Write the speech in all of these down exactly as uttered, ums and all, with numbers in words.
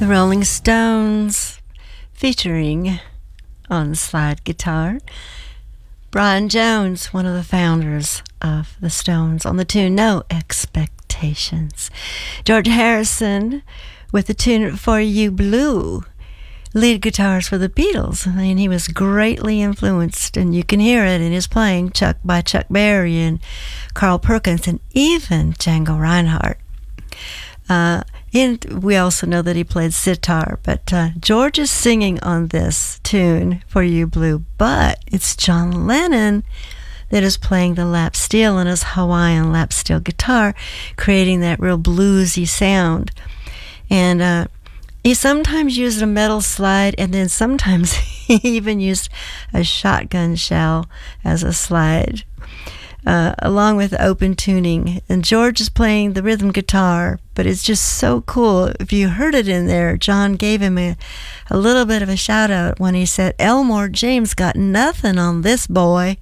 The Rolling Stones, featuring on slide guitar, Brian Jones, one of the founders of the Stones, on the tune No Expectations. George Harrison with the tune For You Blue, lead guitars for the Beatles, and he was greatly influenced, and you can hear it in his playing Chuck by Chuck Berry and Carl Perkins and even Django Reinhardt. Uh, and we also know that he played sitar, but uh, George is singing on this tune, For You Blue, but it's John Lennon that is playing the lap steel on his Hawaiian lap steel guitar, creating that real bluesy sound. And uh, he sometimes used a metal slide, and then sometimes he even used a shotgun shell as a slide, uh, along with open tuning. And George is playing the rhythm guitar, but it's just so cool. If you heard it in there, John gave him a, a little bit of a shout out when he said, Elmore James got nothing on this boy.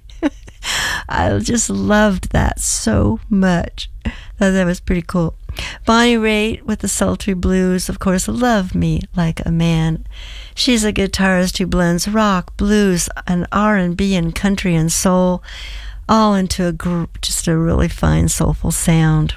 I just loved that so much. Thought that was pretty cool. Bonnie Raitt with the sultry blues, of course, Love Me Like a Man. She's a guitarist who blends rock, blues, and R and B and country and soul, all into a group, just a really fine, soulful sound.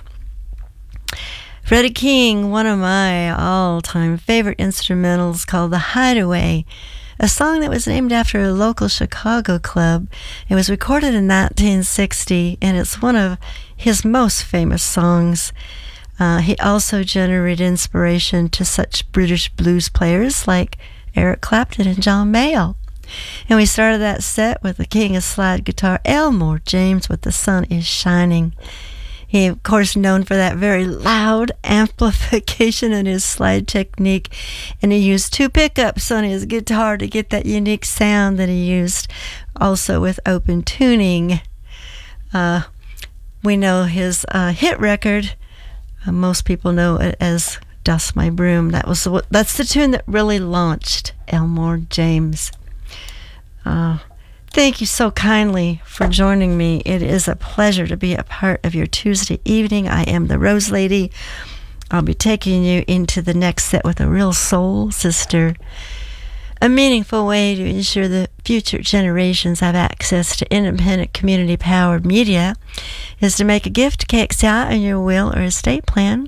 Freddie King, one of my all-time favorite instrumentals, called The Hideaway, a song that was named after a local Chicago club. It was recorded in nineteen sixty, and it's one of his most famous songs. Uh, he also generated inspiration to such British blues players like Eric Clapton and John Mayall. And we started that set with the king of slide guitar, Elmore James, with The Sun Is Shining. He, of course, known for that very loud amplification in his slide technique, and he used two pickups on his guitar to get that unique sound that he used, also with open tuning. Uh, we know his uh, hit record. Uh, most people know it as Dust My Broom. That was the, that's the tune that really launched Elmore James. Uh, thank you so kindly for joining me. It is a pleasure to be a part of your Tuesday evening. I am the Rose Lady. I'll be taking you into the next set with a real soul sister. A meaningful way to ensure that future generations have access to independent, community-powered media is to make a gift to K X I in your will or estate plan.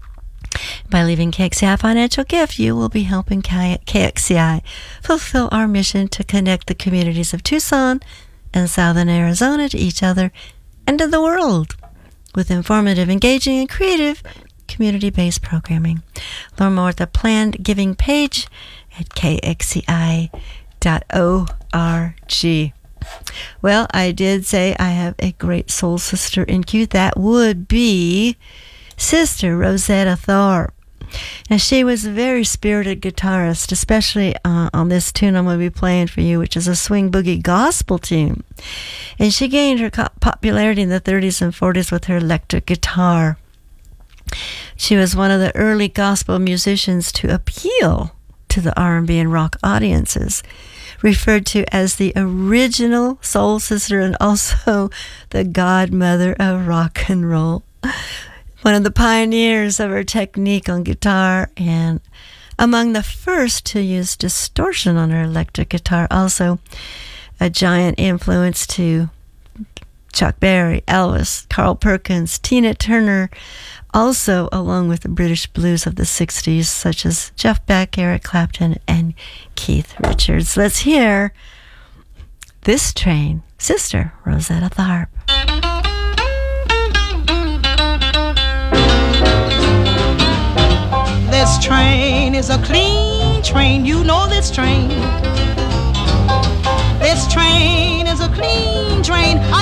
By leaving K X I a financial gift, you will be helping K X I fulfill our mission to connect the communities of Tucson and Southern Arizona to each other and to the world with informative, engaging, and creative community-based programming. Learn more at the planned giving page at k x i dot org. Well, I did say I have a great soul sister in queue. That would be Sister Rosetta Tharpe. Now, she was a very spirited guitarist, especially uh, on this tune I'm going to be playing for you, which is a swing boogie gospel tune. And she gained her co- popularity in the thirties and forties with her electric guitar. She was one of the early gospel musicians to appeal to the R and B and rock audiences, referred to as the original soul sister and also the godmother of rock and roll. One of the pioneers of her technique on guitar, and among the first to use distortion on her electric guitar. Also a giant influence to Chuck Berry, Elvis, Carl Perkins, Tina Turner, also along with the British blues of the sixties, such as Jeff Beck, Eric Clapton, and Keith Richards. Let's hear This Train, Sister Rosetta Tharpe. This train is a clean train, you know this train. This train is a clean train. I